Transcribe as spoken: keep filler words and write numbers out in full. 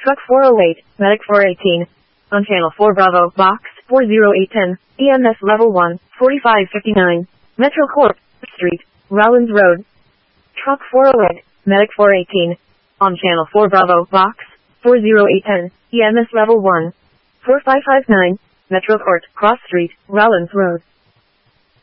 Truck four oh eight, Medic four eighteen. On Channel four Bravo, Box four oh eight one oh, E M S Level one, forty-five fifty-nine. Metro Corp. Street, Rollins Road. Truck four oh eight, Medic four eighteen. On Channel four Bravo, Box four oh eight one oh, E M S Level one, four five five nine. Metro Court, Cross Street, Rollins Road.